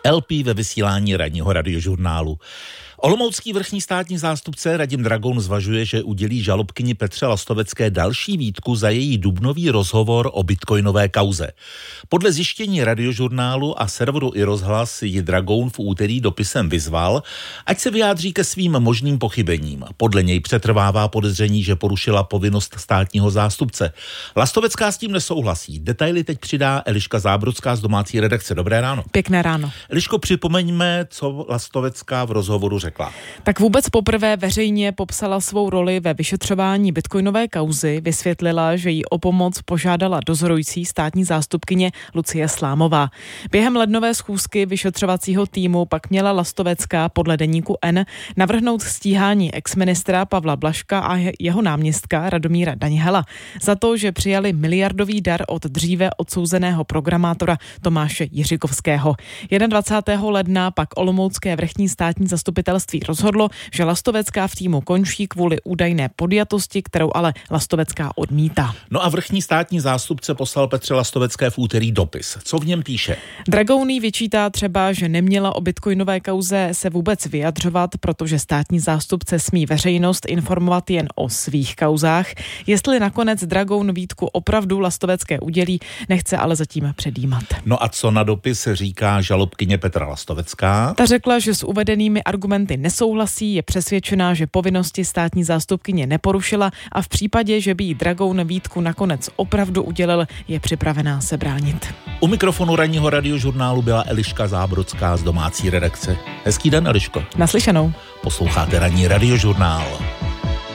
LP ve vysílání ranního radiožurnálu. Olomoucký vrchní státní zástupce Radim Dragoun zvažuje, že udělí žalobkyni Petře Lastovecké další výtku za její dubnový rozhovor o bitcoinové kauze. Podle zjištění radiožurnálu a serveru iRozhlas ji Dragoun v úterý dopisem vyzval, ať se vyjádří ke svým možným pochybením. Podle něj přetrvává podezření, že porušila povinnost státního zástupce. Lastovecká s tím nesouhlasí. Detaily teď přidá Eliška Zábrodská z domácí redakce. Dobré ráno. Pěkné ráno. Eliško, připomeňme, co Lastovecká v rozhovoru řekla. Tak vůbec poprvé veřejně popsala svou roli ve vyšetřování bitcoinové kauzy, vysvětlila, že jí o pomoc požádala dozorující státní zástupkyně Lucie Slámová. Během lednové schůzky vyšetřovacího týmu pak měla Lastovecká podle deníku N navrhnout stíhání exministra Pavla Blažka a jeho náměstka Radomíra Daněhela za to, že přijali miliardový dar od dříve odsouzeného programátora Tomáše Jiřikovského. 21. ledna pak olomoucké vrchní státní zastupitelství rozhodlo, že Lastovecká v týmu končí kvůli údajné podjatosti, kterou ale Lastovecká odmítá. No a vrchní státní zástupce poslal Petře Lastovecké v úterý dopis. Co v něm píše? Dragoun jí vyčítá třeba, že neměla o bitcoinové kauze se vůbec vyjadřovat, protože státní zástupce smí veřejnost informovat jen o svých kauzách. Jestli nakonec Dragoun výtku opravdu Lastovecké udělí, nechce ale zatím předjímat. No a co na dopis říká žalobkyně Petra Lastovecká? Ta řekla, že s uvedenými argumenty nesouhlasí, je přesvědčená, že povinnosti státní zástupkyně neporušila a v případě, že by jí Dragoun výtku nakonec opravdu udělil, je připravená se bránit. U mikrofonu ranního radiožurnálu byla Eliška Zábrodská z domácí redakce. Hezký den, Eliško. Naslyšenou. Posloucháte ranní radiožurnál.